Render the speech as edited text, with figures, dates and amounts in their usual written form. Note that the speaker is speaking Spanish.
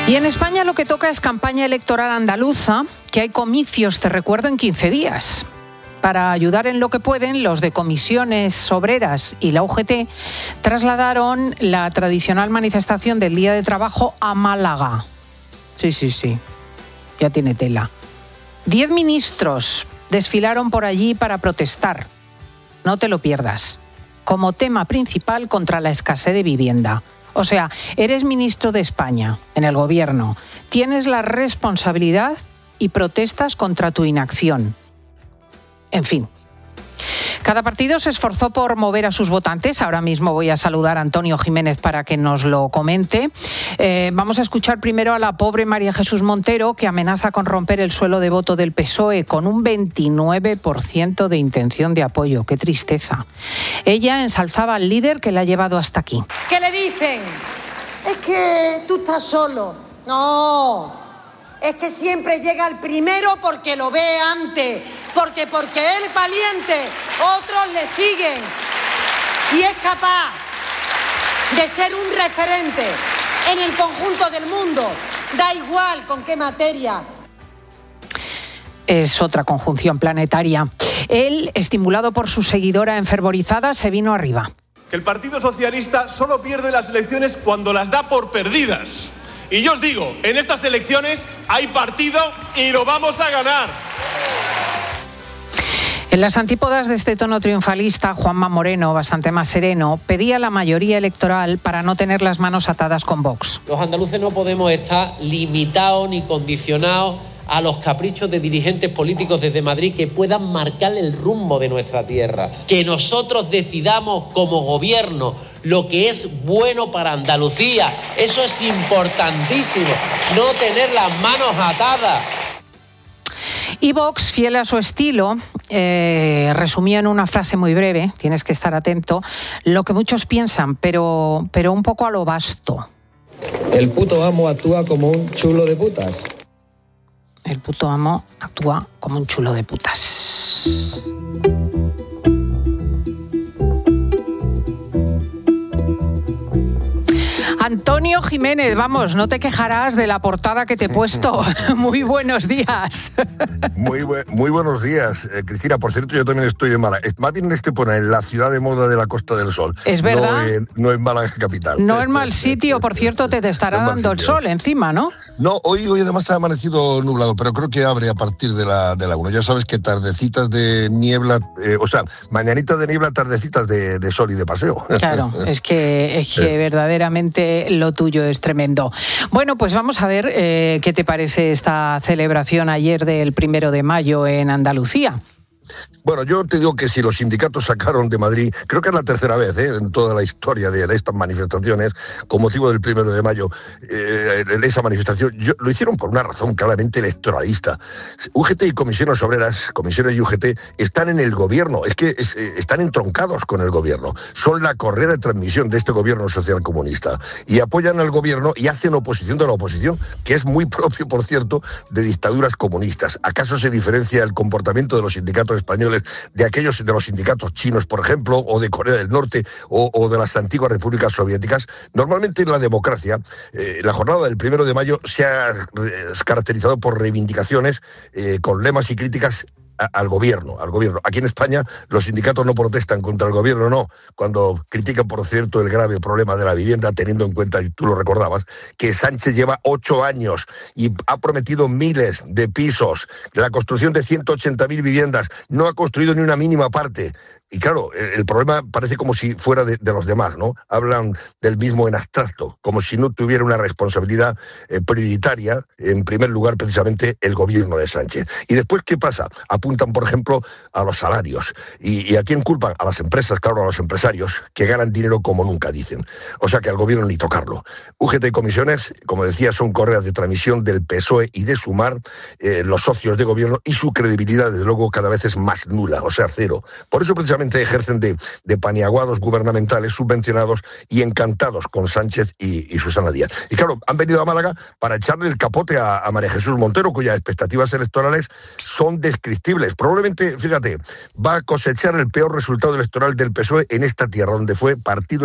Y en España lo que toca es campaña electoral andaluza, que hay comicios, te recuerdo, en 15 días. Para ayudar en lo que pueden, los de Comisiones Obreras y la UGT trasladaron la tradicional manifestación del Día de Trabajo a Málaga. Sí, ya tiene tela. 10 ministros desfilaron por allí para protestar. No te lo pierdas. Como tema principal contra la escasez de vivienda. O sea, eres ministro de España, en el gobierno, tienes la responsabilidad y protestas contra tu inacción. En fin. Cada partido se esforzó por mover a sus votantes. Ahora mismo voy a saludar a Antonio Jiménez para que nos lo comente. Vamos a escuchar primero a la pobre María Jesús Montero, que amenaza con romper el suelo de voto del PSOE con un 29% de intención de apoyo. ¡Qué tristeza! Ella ensalzaba al líder que la ha llevado hasta aquí. ¿Qué le dicen? Es que tú estás solo. No. Es que siempre llega el primero porque lo ve antes, porque él es valiente, otros le siguen y es capaz de ser un referente en el conjunto del mundo, da igual con qué materia. Es otra conjunción planetaria. Él, estimulado por su seguidora enfervorizada, se vino arriba. El Partido Socialista solo pierde las elecciones cuando las da por perdidas. Y yo os digo, en estas elecciones hay partido y lo vamos a ganar. En las antípodas de este tono triunfalista, Juanma Moreno, bastante más sereno, pedía la mayoría electoral para no tener las manos atadas con Vox. Los andaluces no podemos estar limitados ni condicionados a los caprichos de dirigentes políticos desde Madrid que puedan marcar el rumbo de nuestra tierra. Que nosotros decidamos como gobierno lo que es bueno para Andalucía. Eso es importantísimo, no tener las manos atadas. Y Vox, fiel a su estilo, resumió en una frase muy breve, tienes que estar atento, lo que muchos piensan, pero un poco a lo vasto. El puto amo actúa como un chulo de putas. El puto amo actúa como un chulo de putas. Antonio Jiménez, vamos, no te quejarás de la portada que te he puesto. Muy buenos días. Muy buenos días, Cristina. Por cierto, yo también estoy en Málaga. Más bien pone en la ciudad de moda de la Costa del Sol. Es verdad. No en Málaga capital. No en mal sitio, por cierto, te estará dando el sol encima, ¿no? No, hoy además ha amanecido nublado, pero creo que abre a partir de la 1. Ya sabes que tardecitas de niebla, mañanitas de niebla, tardecitas de sol y de paseo. Claro, es que verdaderamente lo tuyo es tremendo. Bueno, pues vamos a ver qué te parece esta celebración ayer del 1 de mayo en Andalucía. Bueno, yo te digo que si los sindicatos sacaron de Madrid, creo que es la tercera vez en toda la historia de estas manifestaciones, con motivo del 1 de mayo, esa manifestación, lo hicieron por una razón claramente electoralista. UGT y Comisiones Obreras, Comisiones y UGT, están en el gobierno, están entroncados con el gobierno, son la correa de transmisión de este gobierno socialcomunista, y apoyan al gobierno y hacen oposición de la oposición, que es muy propio, por cierto, de dictaduras comunistas. ¿Acaso se diferencia el comportamiento de los sindicatos españoles de aquellos de los sindicatos chinos, por ejemplo, o de Corea del Norte, o de las antiguas repúblicas soviéticas? Normalmente en la democracia, la jornada del 1 de mayo se ha caracterizado por reivindicaciones con lemas y críticas al gobierno. Aquí en España los sindicatos no protestan contra el gobierno, no, cuando critican, por cierto, el grave problema de la vivienda, teniendo en cuenta, y tú lo recordabas, que Sánchez lleva 8 años y ha prometido miles de pisos, la construcción de 180.000 viviendas, no ha construido ni una mínima parte. Y claro, el problema parece como si fuera de los demás, ¿no? Hablan del mismo en abstracto, como si no tuviera una responsabilidad prioritaria, en primer lugar, precisamente, el gobierno de Sánchez. Y después, ¿qué pasa? Apuntan, por ejemplo, a los salarios. ¿Y a quién culpan? A las empresas, claro, a los empresarios, que ganan dinero como nunca, dicen. O sea que al gobierno ni tocarlo. UGT y Comisiones, como decía, son correas de transmisión del PSOE y de Sumar, los socios de gobierno, y su credibilidad, desde luego, cada vez es más nula, o sea, cero. Por eso, precisamente, ejercen de paniaguados gubernamentales, subvencionados y encantados con Sánchez y Susana Díaz. Y claro, han venido a Málaga para echarle el capote a María Jesús Montero, cuyas expectativas electorales son descriptibles. Probablemente, fíjate, va a cosechar el peor resultado electoral del PSOE en esta tierra, donde fue partido